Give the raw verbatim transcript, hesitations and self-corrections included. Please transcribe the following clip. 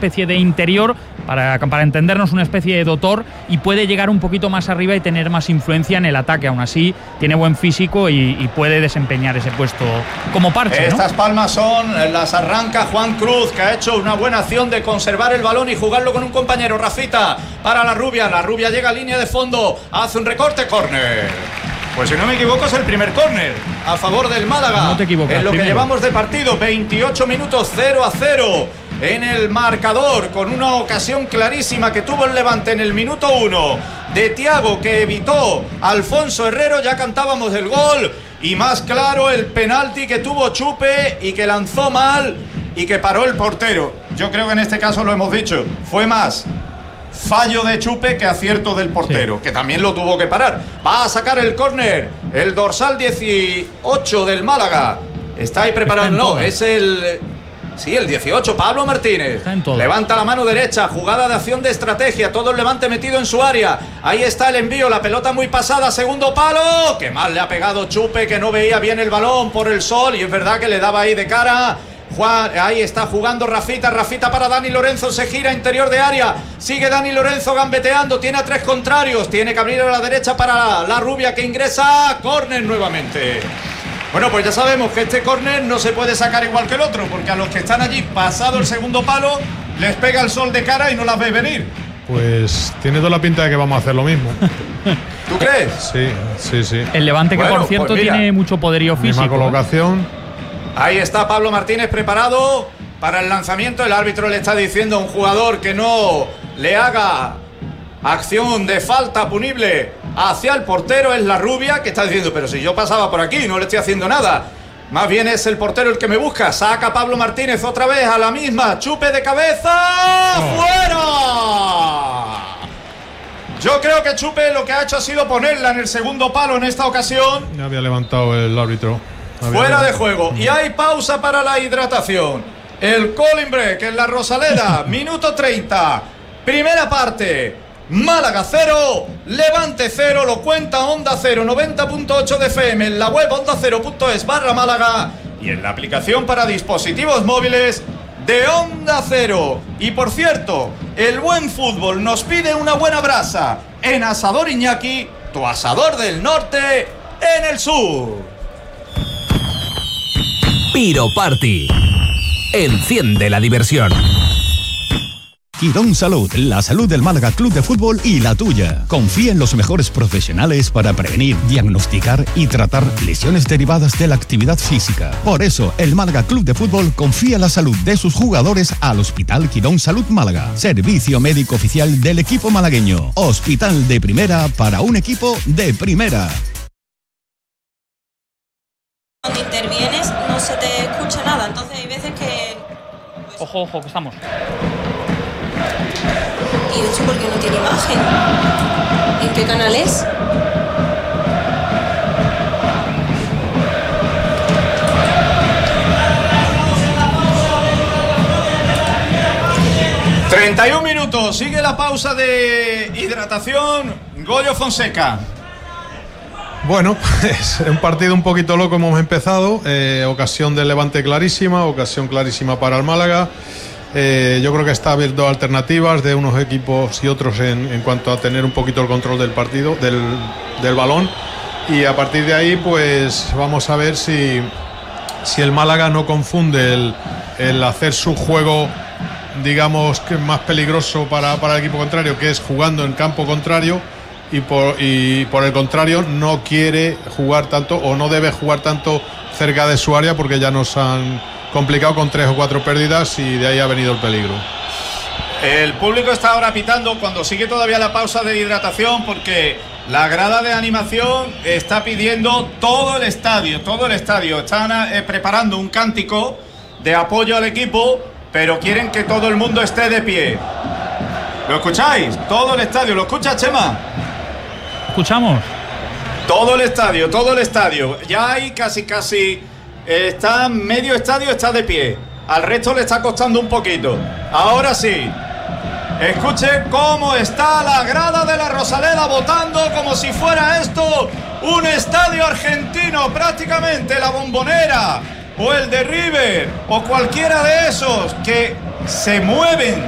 especie de interior, para, para entendernos una especie de dotor, y puede llegar un poquito más arriba y tener más influencia en el ataque. Aún así tiene buen físico y, y puede desempeñar ese puesto como parche, ¿no? Estas palmas son, las arranca Juan Cruz, que ha hecho una buena acción de conservar el balón y jugarlo con un compañero. Rafita para la rubia, la rubia llega a línea de fondo, hace un recorte, córner. Pues si no me equivoco es el primer córner a favor del Málaga. No te equivocas. En lo primero. que llevamos de partido, veintiocho minutos, cero a cero en el marcador, con una ocasión clarísima que tuvo el Levante en el minuto uno de Thiago, que evitó a Alfonso Herrero. Ya cantábamos el gol, y más claro el penalti que tuvo Chupe y que lanzó mal y que paró el portero. Yo creo que en este caso, lo hemos dicho, fue más fallo de Chupe que acierto del portero, sí, que también lo tuvo que parar. Va a sacar el córner el dorsal dieciocho del Málaga. Está ahí preparado. Está no, es el... Sí, el dieciocho, Pablo Martínez. Levanta la mano derecha, jugada de acción de estrategia, todo el Levante metido en su área. Ahí está el envío, la pelota muy pasada, segundo palo. Que mal le ha pegado Chupe, que no veía bien el balón por el sol, y es verdad que le daba ahí de cara. Juan, ahí está jugando Rafita, Rafita para Dani Lorenzo, se gira interior de área, sigue Dani Lorenzo gambeteando, tiene a tres contrarios, tiene que abrir a la derecha para la, la rubia, que ingresa, córner nuevamente. Bueno, pues ya sabemos que este córner no se puede sacar igual que el otro, porque a los que están allí pasado el segundo palo les pega el sol de cara y no las ves venir. Pues tiene toda la pinta de que vamos a hacer lo mismo. ¿Tú crees? Sí, sí, sí. El Levante, que bueno, por cierto pues tiene mucho poderío físico. Misma colocación. Ahí está Pablo Martínez preparado para el lanzamiento. El árbitro le está diciendo a un jugador que no le haga acción de falta punible hacia el portero. Es la rubia, que está diciendo, pero si yo pasaba por aquí, no le estoy haciendo nada. Más bien es el portero el que me busca. Saca Pablo Martínez otra vez a la misma. Chupe de cabeza. Oh. ¡Fuera! Yo creo que Chupe lo que ha hecho ha sido ponerla en el segundo palo en esta ocasión. Ya había levantado el árbitro. Fuera de juego. Y hay pausa para la hidratación. El calling break en la Rosaleda. Minuto treinta. Primera parte. Málaga cero, Levante cero. Lo cuenta Onda Cero, noventa punto ocho de F M. En la web onda cero punto es barra Málaga. Y en la aplicación para dispositivos móviles de Onda Cero. Y por cierto, el buen fútbol nos pide una buena brasa en Asador Iñaki, tu asador del norte en el sur. Piro Party. Enciende la diversión. Quirón Salud, la salud del Málaga Club de Fútbol y la tuya. Confía en los mejores profesionales para prevenir, diagnosticar y tratar lesiones derivadas de la actividad física. Por eso, el Málaga Club de Fútbol confía la salud de sus jugadores al Hospital Quirón Salud Málaga. Servicio médico oficial del equipo malagueño. Hospital de primera para un equipo de primera. Cuando intervienes no se te escucha nada, entonces hay veces que... Pues... Ojo, ojo, que estamos. ¿Y eso por qué no tiene imagen? ¿En qué canal es? treinta y un minutos, sigue la pausa de hidratación. Goyo Fonseca. Bueno, es un partido un poquito loco, hemos empezado. Eh, ocasión del Levante clarísima, ocasión clarísima para el Málaga. Eh, yo creo que está abierto alternativas de unos equipos y otros en, en cuanto a tener un poquito el control del partido, del, del balón. Y a partir de ahí, pues vamos a ver si, si el Málaga no confunde el, el hacer su juego, digamos, que más peligroso para, para el equipo contrario, que es jugando en campo contrario. Y por, y por el contrario no quiere jugar tanto o no debe jugar tanto cerca de su área, porque ya nos han complicado con tres o cuatro pérdidas y de ahí ha venido el peligro. El público está ahora pitando cuando sigue todavía la pausa de hidratación, porque la grada de animación está pidiendo todo el estadio, todo el estadio. Están eh, preparando un cántico de apoyo al equipo, pero quieren que todo el mundo esté de pie. ¿Lo escucháis? Todo el estadio. ¿Lo escucha, Chema? Escuchamos. Todo el estadio, todo el estadio. Ya hay casi, casi... Está medio estadio, está de pie. Al resto le está costando un poquito. Ahora sí. Escuche cómo está la grada de la Rosaleda votando como si fuera esto un estadio argentino, prácticamente la Bombonera o el de River o cualquiera de esos que se mueven